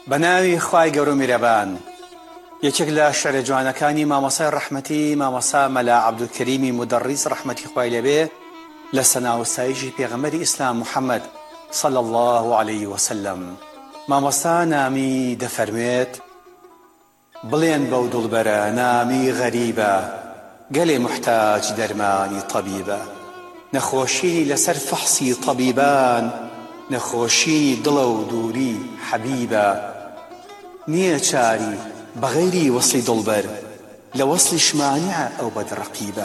بەناوی خوای گەورە و میرەبان یەکێک لە شێعرە جوانەکانی مامۆسای ڕەحمەتی مامۆسا مەلا عەبدولکەریمی مودەڕیس ڕەحمەتی خوای لێبێ لە سەنا و سایشی پێغەمبەری ئیسلام محەممەد صلی الله عليه وسلم مامۆستا نامی دەفەرمێت بڵێن بەو دڵبەرە نامی غەریبە گەلێ محتاج دەرمانی تەبیبە نەخۆشی لەسەر فەحسی تەبیبان نەخۆشی دڵە و دووری حەبیبە نییە چاری بەغەیری وەسڵی دڵبەر لە وەسڵی شمانیعە ئەو بەدڕەقیبە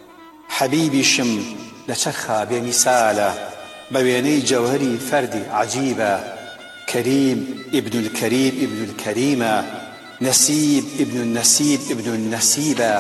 حەبیبیشم لە چەرخا بێمیسالە بە وێنەی جەوهەری فەردی عەجیبە کەریم ئیبن الکەریم ئیبن الکەریمە نەسیب ئیبن النەسیب ئیبن النەسیبە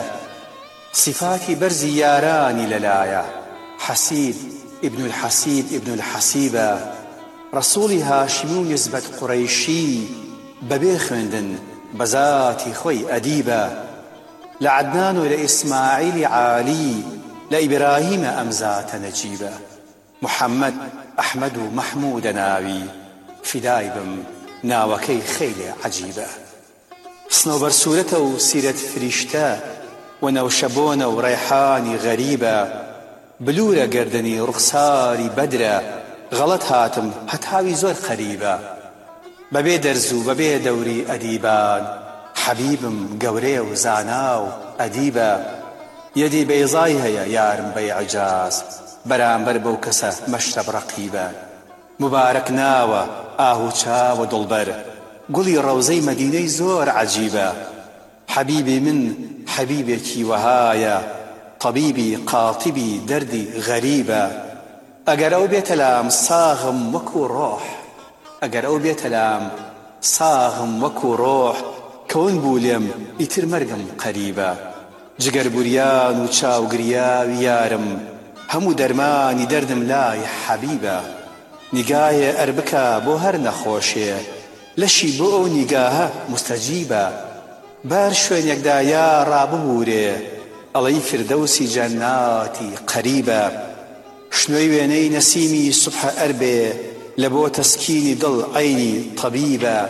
صفاتی بەرزی یارانی لەلایە حەسیب ئیبن الحەسیب ئیبن الحەسیبە ڕەسوڵی هاشمی و نزبەت قوڕەیشی بەبێ خوێندن بە ذاتی خۆی ئەدیبە لە عەدنان و لە ئیسماعیلی عالی لە ئیبراهیمە ئەم زاتە نەجیبە محەممەد ئەحمەد و مەحموودە ناوی فیدای بم ناوەکەی خەیلێ عەجیبە سنەوبەر سوورەتە و سیرەت فریشتە و نەوشەبۆنە و ڕەیحانی غەریبە بلورە گەردەنی ڕوخساری بەدرە غەڵەت هاتم هەتاوی زۆر قەریبە بەبێ دەرز و بەبێ دەوری ئەدیبان حەبیبم گەورەیە و زانا و ئەدیبە یەدی بەیزای هەیە یارم بەی عەجاز بەرامبەر بەو کەسە مەشرەب ڕەقیبە مبارەک ناوە ئاهو چاوە دڵبەر گوڵی ڕەوزەی مەدینەی زۆر عەجیبە حەبیبی من حەبیبێکی وەهایە طەبیبی قاتیبی دەردی غەریبە ئەگەر ئەو بێتە لام ساغم وەکو ڕۆح ئەگەر ئەو بێتە لام ساغم وەکو ڕۆح کەون بوو لێم ئیتر مەرگم قەریبە جگەربوریان و چاوگریاوی یارم هەموو دەرمانی دەردم لای حەبیبە نیگایە ئەربکە بۆ هەر نەخۆشێ لەشی بۆ ئەو نیگاهە مستەجیبە بار شوێنێکدا یا ڕاببورێ ئەڵەی فردەوسی جەناتی قەریبە شنوەی وێنەی نەسیمی سوبحە ئەربێ لە بۆ تەسکینی دڵ عەینی طەبیبە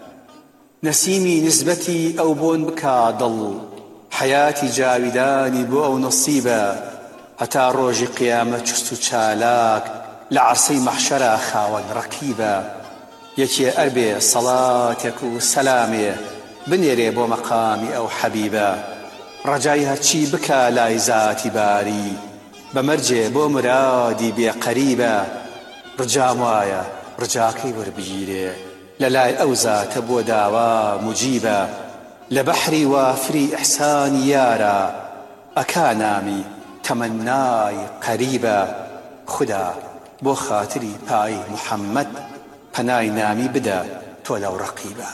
نەسیمی نسبەتی ئەو بۆن بکا دڵ حەیاتی جاویدانی بۆ ئەو نەسیبە هەتا ڕۆژی قیامەت چست و چالاک لە عەرسەی مەحشەرە خاوەن ڕەکیبە یەکێ ئەربێ سەڵاتێک و سەلامێ بنێرێ بۆ مەقامی ئەو حەبیبە ڕەجای هەرچی بکە لای زاتی باری بەمەرجێ بۆ مرادی بێقەریبە ڕجام وایە ڕجاکەی وەربگیرێ لەلای ئەو زاتە بۆ داوا موجیبە لە بەحری وافری ئیحسانی یارە ئەکا نامی تەمەنای قەریبە خدا بۆ خاتری پای محەممەد پەنای نامی بدە تۆ لەو ڕەقیبە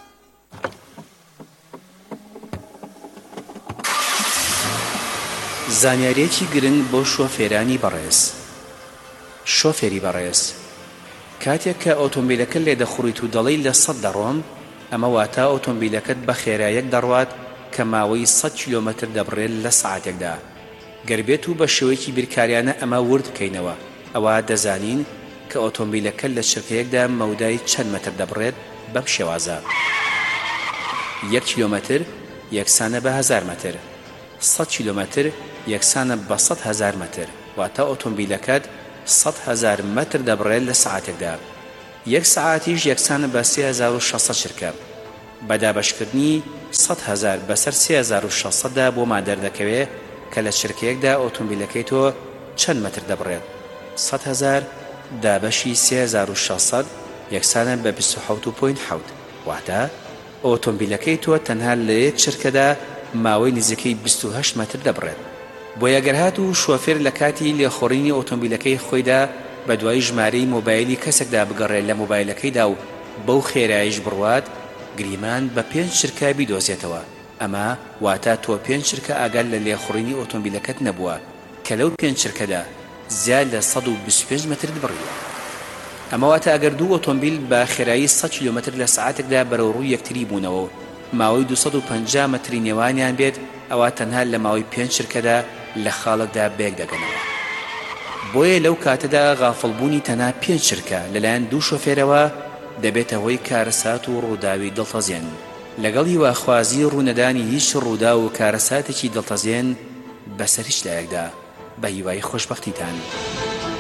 زانیاریەکی گرنگ بۆ شۆفێرانی بەڕێز شۆفێری بەڕێز کاتێک کە ئۆتۆمبیلەکە لێ دەخوڕیت و دەڵێی لە 100 دەڕۆم ئەمە واتە ئۆتۆمبیلەکەت بە خێراییەک دەڕوات کە ماوەی 100 کیلۆمەتر دەبڕێت لە سەعاتێکدا گەربێت و بە شێوەیەکی بیرکاریانە ئەمە ورد بکەینەوە ئەوە دەزانین کە ئۆتۆمبیلەکە لە چرکەیەکدا مەودای چەند مەتر دەبڕێت بەم شێوازە 1 کیلۆمەتر یەکسانە بە 1000 مەتر 100 کیلۆمەتر یەکسانە بە 100,000 مەتر واتە ئۆتۆمبیلەکەت 100,000 مەتر دەبڕێت لە سەعاتێکدا 1 سەعاتیش یەکسانە بە 3600 چرکە بەدابەشکردنی 100,000 بەسەر 3600دا بۆ مادەر دەکەوێت کە لە چرکەیەکدا ئۆتۆمبیلەکەی تۆ چەند مەتر دەبڕێت 100,000 دابەشی 3600 یەکسانە بە 27.7 واتە ئۆتۆمبیلەکەی تۆ تەنها لە یەک چرکەدا ماوەی نزیکەی 28 مەتر دەبڕێت بۆ یەگەرهات و شۆفێر لە کاتی لێخۆڕینی ئۆتۆمبیلەکەی خۆیدا بە دوای ژمارەی مۆبایلی کەسێکدا بگەڕێت لە مۆبایلەکەیدا و بەو خێراییش بڕوات گریمان بە 5 چرکە بیدۆزێتەوە ئەمە واتە تۆ 5 چرکە ئاگال لە لێخۆڕینی ئۆتۆمبیلەکەت نەبووە کە لەو 5 چرکەدا زیاد لە 125 مەتر بڕیوە ئەمە واتە ئەگەر دوو ئۆتۆمبیل بە خێرایی 100 کیلۆمەتر لە سەعاتێکدا بەرەوڕووی یەکتری بوونەوە ماوەی 250 مەتری نێوانیان بێت ئەوە تەنها لە ماوەی 5 چرکەدا لە خاڵکدا بێک دەگەنەوە بۆیە لەو کاتەدا غافڵبوونی تەنها 5 چرکە لەلایەن دوو شۆفێرەوە دەبێتە هۆی کارەسات و ڕووداوی دڵتەزێن. لەگەڵ هیواخوازی ڕوونەدانی هیچ ڕوودا و کارەساتێکی دڵتەزێن بەسەر هیچ لایەکدا بە هیوای خۆشبەختیتان.